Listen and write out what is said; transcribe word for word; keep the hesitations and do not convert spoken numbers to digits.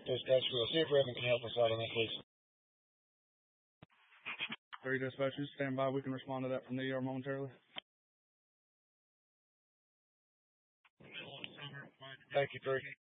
Dispatch, we'll see if Revan can help us out on that, please. Three dispatchers, stand by. We can respond to that from the E R momentarily. Thank you, three.